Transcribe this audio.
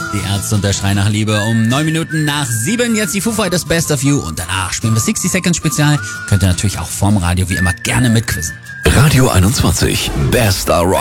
Die Ärzte und der Schrei nach Liebe um 9 Minuten nach 7. Jetzt die Foo Fighters Best of You und danach spielen wir 60 Seconds Spezial. Könnt ihr natürlich auch vorm Radio wie immer gerne mitquizzen. Radio 21, bester Rock.